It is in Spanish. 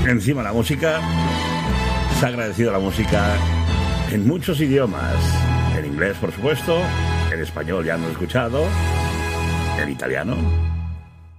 Encima la música, se ha agradecido la música en muchos idiomas. En inglés, por supuesto, en español ya hemos escuchado, en italiano.